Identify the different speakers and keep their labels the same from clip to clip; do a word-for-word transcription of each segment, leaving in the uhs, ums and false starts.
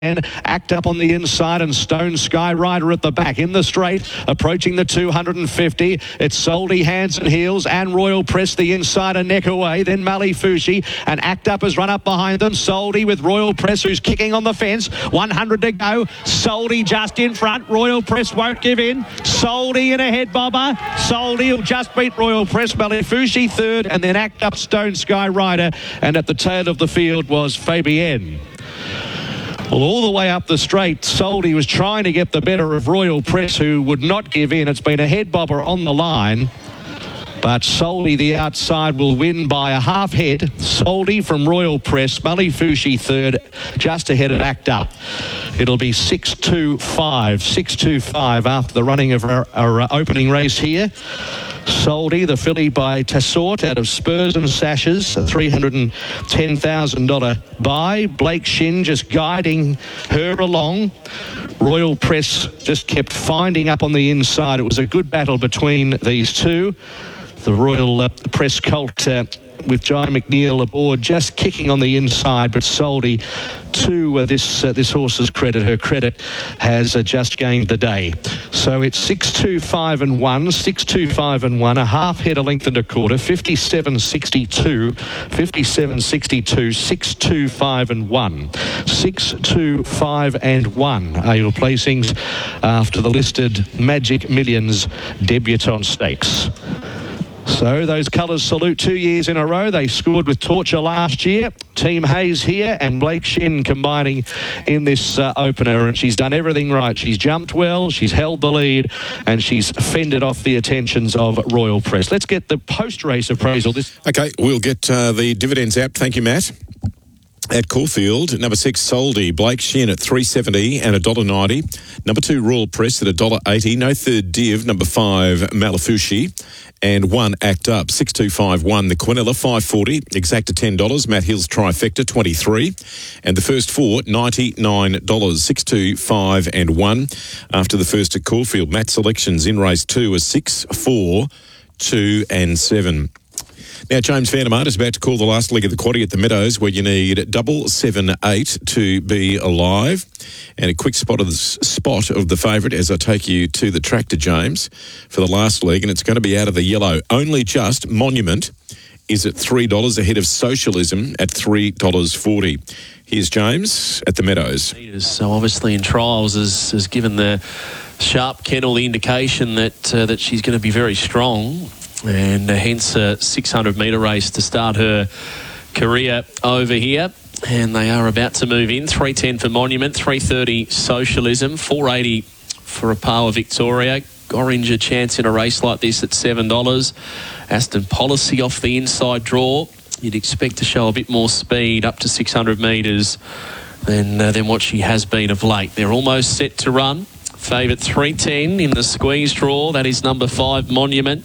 Speaker 1: Act Up on the inside and Stone Sky Rider at the back. In the straight, approaching the two hundred fifty. It's Soldy, Hands and Heels and Royal Press the inside a neck away. Then Malifushi and Act Up has run up behind them. Soldy with Royal Press who's kicking on the fence. one hundred to go. Soldy just in front. Royal Press won't give in. Soldy in a head bobber. Soldy will just beat Royal Press. Malifushi third and then Act Up, Stone Sky Rider. And at the tail of the field was Fabienne. Well, all the way up the straight, Soldy was trying to get the better of Royal Press, who would not give in. It's been a head bobber on the line. But Soldy, the outside, will win by a half head. Soldy from Royal Press, Malifushi third, just ahead of Act Up. It'll be six two five, six two five after the running of our, our opening race here. Soldy, the filly by Tessort out of Spurs and Sashes, a three hundred ten thousand dollars buy. Blake Shin just guiding her along. Royal Press just kept finding up on the inside. It was a good battle between these two. The Royal uh, Press colt uh, with Jai McNeil aboard, just kicking on the inside, but Soldy, to uh, this uh, this horse's credit, her credit, has uh, just gained the day. So it's six two five and one, six two five and one, a half head, a length and a quarter, fifty-seven sixty-two, fifty-seven sixty-two, six two five and one, six two five and one are your placings after the listed Magic Millions debutante stakes. So those colours salute two years in a row. They scored with Torture last year. Team Hayes here and Blake Shin combining in this uh, opener, and she's done everything right. She's jumped well, she's held the lead, and she's fended off the attentions of Royal Press. Let's get the post-race appraisal. This
Speaker 2: Okay, we'll get uh, the dividends app. Thank you, Matt. At Caulfield, number six, Soldy, Blake Shin at three seventy and one dollar ninety. Number two, Royal Press at one dollar eighty. No third div, number five, Malifushi. And one, Act Up, six two five one, the Quinella, five forty, Exacta ten dollars, Matt Hill's Trifecta, twenty-three. And the first four, ninety-nine dollars, six two five and one. After the first at Caulfield, Matt selections in race two are six, four, two and seven. Now, James Vandermart is about to call the last leg of the quaddie at the Meadows, where you need double seven eight to be alive. And a quick spot of the spot of the favourite as I take you to the track to James for the last leg, and it's going to be out of the yellow. Only Just Monument is at three dollars ahead of Socialism at three dollars forty. Here's James at the Meadows.
Speaker 3: So obviously in trials has, has given the Sharp Kennel the indication that uh, that she's going to be very strong. And uh, hence a six hundred metre race to start her career over here. And they are about to move in. three ten for Monument, three thirty Socialism, four eighty for a Power Victoria. Orange a chance in a race like this at seven dollars. Aston Policy off the inside draw. You'd expect to show a bit more speed up to six hundred metres than, uh, than what she has been of late. They're almost set to run. Favourite three ten in the squeeze draw. That is number five, Monument.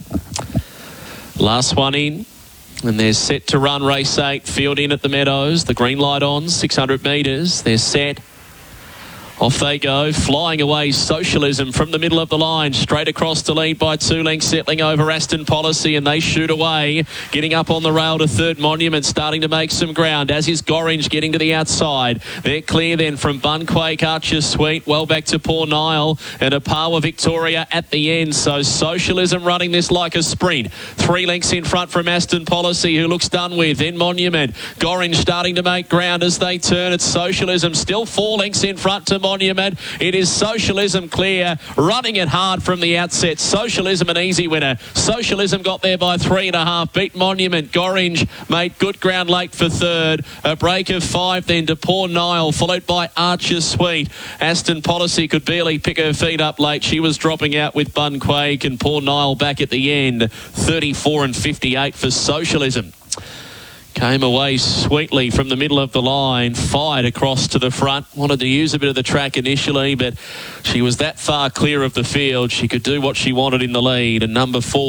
Speaker 3: Last one in, and they're set to run race eight. Field in at the Meadows. The green light on, six hundred metres. They're set. Off they go, flying away Socialism from the middle of the line, straight across to lead by two lengths, settling over Aston Policy, and they shoot away. Getting up on the rail to third, Monument, starting to make some ground, as is Gorringe getting to the outside. They're clear then from Bunquake, Archer Sweet, well back to Poor Nile, and a Power Victoria at the end. So Socialism running this like a sprint. Three lengths in front from Aston Policy, who looks done with. Then Monument, Gorringe starting to make ground as they turn. It's Socialism, still four lengths in front to Monument. It is Socialism clear, running it hard from the outset. Socialism an easy winner. Socialism got there by three and a half, beat Monument. Gorringe made good ground late for third. A break of five then to Poor Nile, followed by Archer Sweet. Aston Policy could barely pick her feet up late. She was dropping out with Bunquake, and Poor Nile back at the end. thirty-four and fifty-eight for Socialism. Came away sweetly from the middle of the line, fired across to the front. Wanted to use a bit of the track initially, but she was that far clear of the field. She could do what she wanted in the lead. And number four,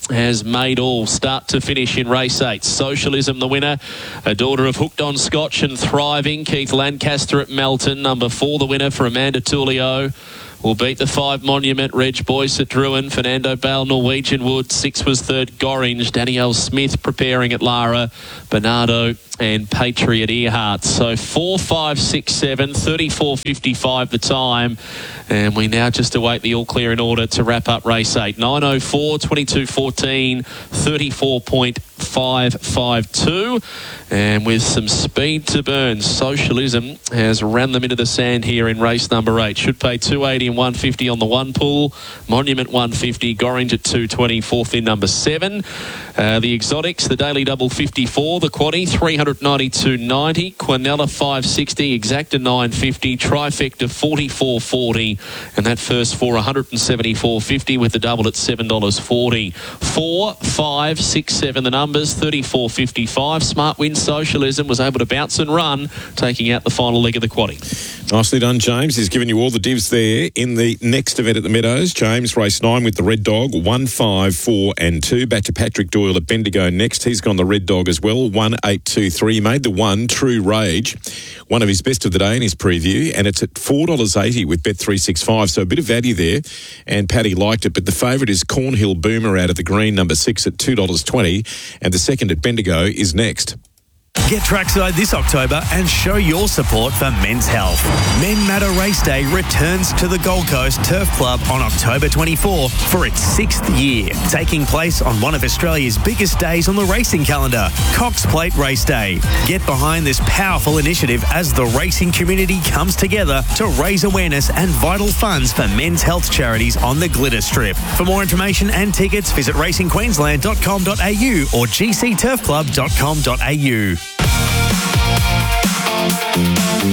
Speaker 3: has made all start to finish in race eight. Socialism the winner, a daughter of Hooked on Scotch and Thriving. Keith Lancaster at Melton. Number four the winner for Amanda Tullio. Will beat the five Monument, Reg Boyce at Druin, Fernando Bale, Norwegian Wood. Six was third, Gorringe. Danielle Smith preparing at Lara, Bernardo and Patriot Earhart. So four, five, six, seven, thirty-four fifty-five the time. And we now just await the all clear in order to wrap up race eight. nine oh four, twenty-two fourteen, thirty-four point five five two. And with some speed to burn, Socialism has ran them into the sand here in race number eight. Should pay two eighty and one fifty on the one pool. Monument one fifty, Gorringe at two twenty, fourth in number seven. Uh, the Exotics, the Daily Double fifty-four, the Quaddie three ninety-two ninety, Quinella five sixty, Exacta nine fifty, Trifecta forty-four forty, and that first for one seventy-four fifty with the double at seven dollars forty. Four, five, six, seven, the numbers, thirty-four fifty-five. Smart Win Socialism was able to bounce and run, taking out the final leg of the Quaddie.
Speaker 2: Nicely done, James. He's given you all the divs there in the next event at the Meadows. James, race nine with the Red Dog, one, five, four and two. Back to Patrick Doyle at Bendigo next. He's gone the Red Dog as well, one, eight, two, three. He made the one, True Rage, one of his best of the day in his preview, and it's at four dollars eighty with Bet three sixty-five, so a bit of value there, and Paddy liked it, but the favourite is Cornhill Boomer out of the green, number six at two dollars twenty, and the second at Bendigo is next.
Speaker 4: Get trackside this October and show your support for men's health. Men Matter Race Day returns to the Gold Coast Turf Club on October twenty-fourth for its sixth year, taking place on one of Australia's biggest days on the racing calendar, Cox Plate Race Day. Get behind this powerful initiative as the racing community comes together to raise awareness and vital funds for men's health charities on the Glitter Strip. For more information and tickets, visit racing queensland dot com dot a u or g c turf club dot com dot a u.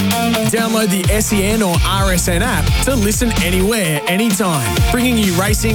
Speaker 5: Download the S E N or R S N app to listen anywhere, anytime, bringing you racing